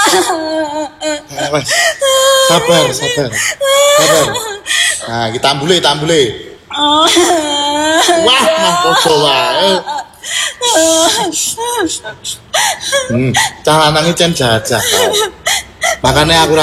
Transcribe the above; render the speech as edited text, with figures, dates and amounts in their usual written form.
Wes. Sabar. Nah, kita ambule. Wah, mah podo wae. Cah lanang iki cen jajah. Makane aku